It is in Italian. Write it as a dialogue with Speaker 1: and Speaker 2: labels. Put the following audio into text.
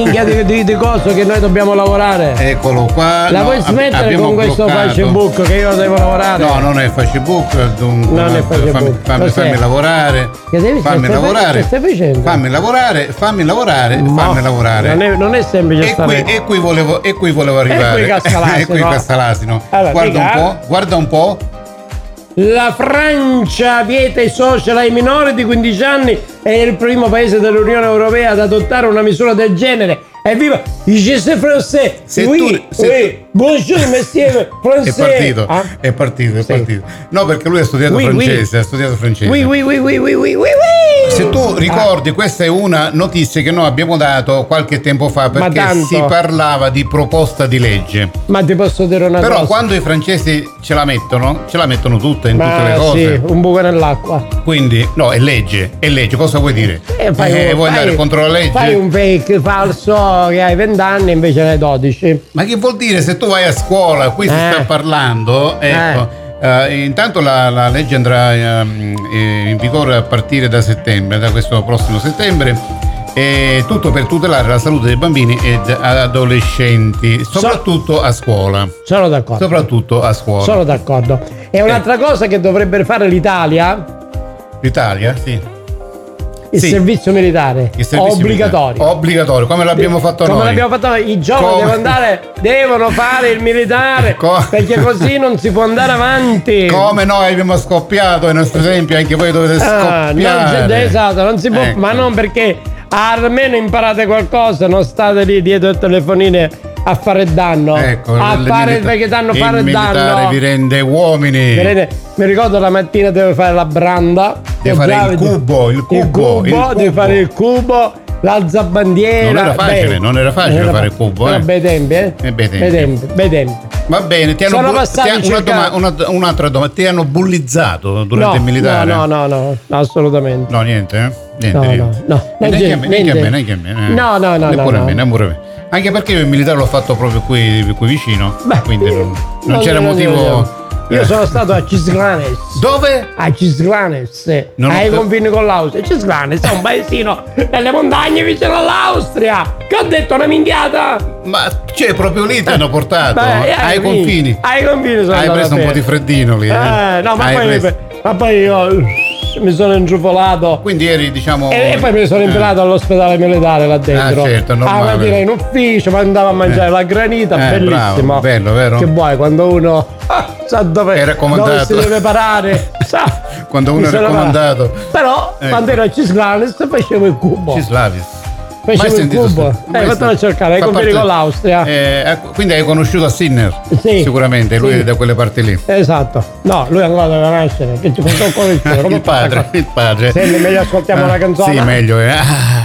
Speaker 1: di cose che noi dobbiamo lavorare.
Speaker 2: Eccolo qua.
Speaker 1: La vuoi smettere con questo Facebook che io devo lavorare?
Speaker 2: No, non è Facebook, dunque.
Speaker 1: Non è Facebook.
Speaker 2: Fammi lavorare. Fammi lavorare.
Speaker 1: Che stai facendo?
Speaker 2: Fammi lavorare.
Speaker 1: Non è semplice stare.
Speaker 2: E qui volevo arrivare.
Speaker 1: E qui
Speaker 2: Castalasino.
Speaker 1: Allora,
Speaker 2: Guarda un po'.
Speaker 1: La Francia vieta ai social ai minori di 15 anni, è il primo paese dell'Unione Europea ad adottare una misura del genere. Evviva! Je suis français! Bonjour, monsieur français!
Speaker 2: È partito. No, perché lui ha studiato francese. Se tu ricordi, questa è una notizia che noi abbiamo dato qualche tempo fa, perché si parlava di proposta di legge.
Speaker 1: Ma ti posso dire una cosa?
Speaker 2: Però quando i francesi ce la mettono tutta in tutte le cose.
Speaker 1: Sì, un buco nell'acqua.
Speaker 2: Quindi, no, è legge. Cosa vuoi dire? Vuoi andare contro la legge?
Speaker 1: Fai un fake falso che hai 20 anni invece ne hai 12.
Speaker 2: Ma che vuol dire? Se tu vai a scuola, qui si sta parlando, ecco. Intanto la legge andrà in vigore a partire da settembre, da questo prossimo settembre, e tutto per tutelare la salute dei bambini ed adolescenti, soprattutto a scuola.
Speaker 1: Sono d'accordo.
Speaker 2: Soprattutto a scuola.
Speaker 1: Sono d'accordo. E un'altra cosa che dovrebbe fare l'Italia?
Speaker 2: L'Italia, sì.
Speaker 1: Il servizio militare obbligatorio.
Speaker 2: Obbligatorio, come l'abbiamo fatto noi.
Speaker 1: I giovani devono fare il militare, perché così non si può andare avanti.
Speaker 2: Come noi abbiamo scoppiato i nostri esempi, anche voi dovete scoppiare.
Speaker 1: Esatto, non si può, ma non perché almeno imparate qualcosa, non state lì dietro il telefonino a fare danno. Perché danno fare danno. Il militare
Speaker 2: vi rende uomini.
Speaker 1: Mi ricordo la mattina devo fare la branda.
Speaker 2: Devi fare il cubo.
Speaker 1: Devi fare il cubo, l'alzabandiera.
Speaker 2: Non era facile fare il cubo.
Speaker 1: Bei tempi. Bei tempi.
Speaker 2: Va bene, un'altra domanda. Ti hanno bullizzato durante il militare?
Speaker 1: No, assolutamente.
Speaker 2: No, niente?
Speaker 1: No.
Speaker 2: Neanche a me.
Speaker 1: No.
Speaker 2: Neppure a me. Anche perché io il militare l'ho fatto proprio qui vicino. Quindi non c'era motivo.
Speaker 1: Io sono stato a Cisglanes.
Speaker 2: Dove?
Speaker 1: A Cisglanes, ai confini con l'Austria. Cisglanes è un paesino nelle montagne vicino all'Austria. Che ho detto, una minchiata?
Speaker 2: Ma c'è proprio lì ti hanno portato? Ai confini?
Speaker 1: Ai confini sono andato.
Speaker 2: Hai preso un po' di freddino lì?
Speaker 1: Ma poi io mi sono ingiufolato.
Speaker 2: Quindi eri, diciamo.
Speaker 1: E poi mi sono infilato all'ospedale militare là dentro.
Speaker 2: Certo, normale.
Speaker 1: Mattina in ufficio, ma andavo a mangiare la granita, bellissimo.
Speaker 2: Bravo, bello, vero?
Speaker 1: Che vuoi quando uno sa dove si deve parare, sa.
Speaker 2: Quando uno è raccomandato.
Speaker 1: Però quando ero a Cisglanes facevo il cubo. Facevo il cubo. Fatelo cercare, ai confini con l'Austria.
Speaker 2: Quindi hai conosciuto a Sinner?
Speaker 1: Sì.
Speaker 2: Sicuramente, lui è da quelle parti lì.
Speaker 1: Esatto. No, lui ancora deve nascere. Che ci conosco
Speaker 2: il padre.
Speaker 1: Senti, meglio ascoltiamo una canzone.
Speaker 2: Sì, meglio.